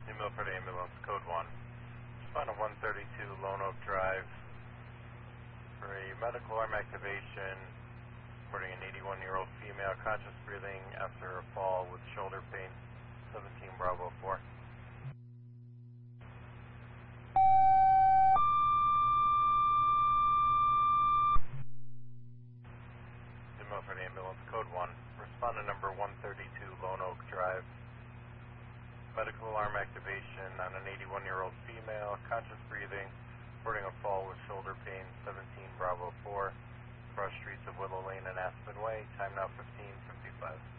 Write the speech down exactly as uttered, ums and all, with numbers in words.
New Milford Ambulance, code one. Respond to one thirty-two Lone Oak Drive for a medical arm activation, reporting an eighty-one-year-old female, conscious breathing after a fall with shoulder pain, seventeen Bravo four. New Milford Ambulance, code one. Respond to number one thirty-two Lone Oak Drive. Medical alarm activation on an eighty-one-year-old female, conscious breathing, reporting a fall with shoulder pain, seventeen Bravo four, across streets of Willow Lane and Aspen Way, time now fifteen fifty-five.